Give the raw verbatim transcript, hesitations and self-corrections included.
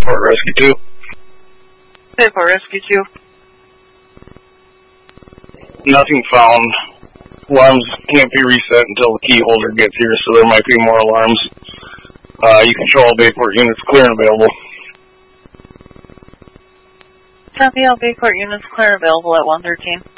Bayport Rescue two. Bayport Rescue two. Nothing found. Alarms can't be reset until the key holder gets here, so there might be more alarms. Uh, you control Bayport units clear and available. Copy all Bayport units clear available at one thirteen.